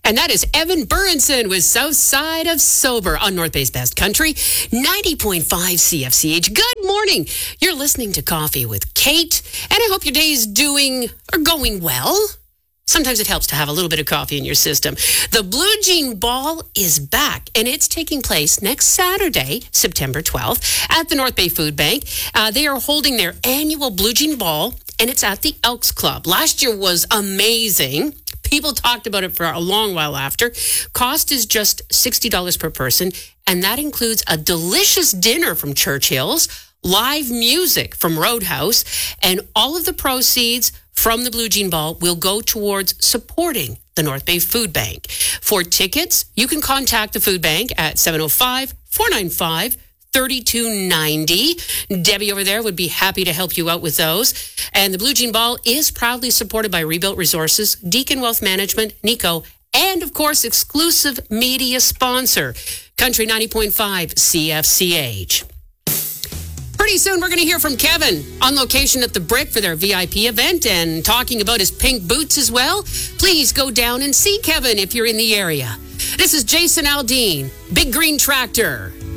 And that is Evan Burenson with South Side of Sober on North Bay's Best Country, 90.5 CFCH. Good morning. You're listening to Coffee with Kate, and I hope your day is going well. Sometimes it helps to have a little bit of coffee in your system. The Blue Jean Ball is back, and it's taking place next Saturday, September 12th, at the North Bay Food Bank. They are holding their annual Blue Jean Ball, and it's at the Elks Club. Last year was amazing. People talked about it for a long while after. Cost is just $60 per person, and that includes a delicious dinner from Churchill's, live music from Roadhouse, and all of the proceeds from the Blue Jean Ball will go towards supporting the North Bay Food Bank. For tickets, you can contact the food bank at 705-495-3290. Debbie over there would be happy to help you out with those. And the Blue Jean Ball is proudly supported by Rebuilt Resources, Deacon Wealth Management, Nico, and of course, exclusive media sponsor, Country 90.5 CFCH. Pretty soon, we're going to hear from Kevin on location at the Brick for their VIP event and talking about his pink boots as well. Please go down and see Kevin if you're in the area. This is Jason Aldean, Big Green Tractor.